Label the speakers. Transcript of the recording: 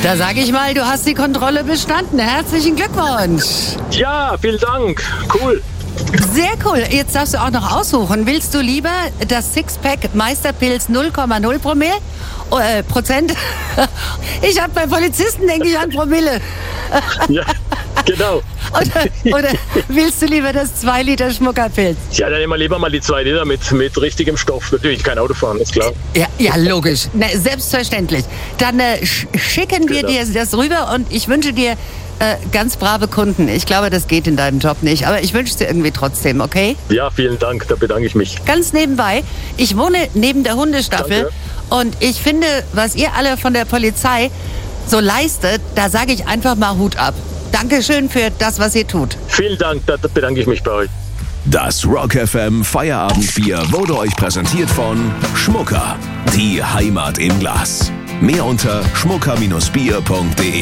Speaker 1: Da sage ich mal, du hast die Kontrolle bestanden. Herzlichen Glückwunsch.
Speaker 2: Ja, vielen Dank. Cool.
Speaker 1: Sehr cool. Jetzt darfst du auch noch aussuchen. Willst du lieber das Sixpack Meisterpilz 0,0 Prozent? Ich habe bei Polizisten, denke ich, an Promille.
Speaker 2: Ja, genau.
Speaker 1: Oder willst du lieber das 2 Liter Schmuckerpilz?
Speaker 2: Ja, dann immer lieber mal die 2 Liter mit richtigem Stoff. Natürlich kein Autofahren, ist klar.
Speaker 1: Ja, logisch. Na, selbstverständlich. Dann schicken wir dir das rüber und ich wünsche dir ganz brave Kunden. Ich glaube, das geht in deinem Job nicht, aber ich wünsche es dir irgendwie trotzdem, okay?
Speaker 2: Ja, vielen Dank, da bedanke ich mich.
Speaker 1: Ganz nebenbei, ich wohne neben der Hundestaffel.
Speaker 2: Danke.
Speaker 1: Und ich finde, was ihr alle von der Polizei so leistet, da sage ich einfach mal Hut ab. Dankeschön für das, was ihr tut.
Speaker 2: Vielen Dank, da bedanke ich mich bei euch.
Speaker 3: Das Rock FM Feierabendbier wurde euch präsentiert von Schmucker, die Heimat im Glas. Mehr unter schmucker-bier.de.